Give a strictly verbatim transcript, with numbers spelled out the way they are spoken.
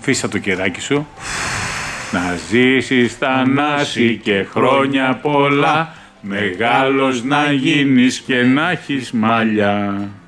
Φύσα το κεράκι σου. Να ζήσεις Θανάση και χρόνια πολλά, μεγάλος να γίνεις και να έχεις μαλλιά.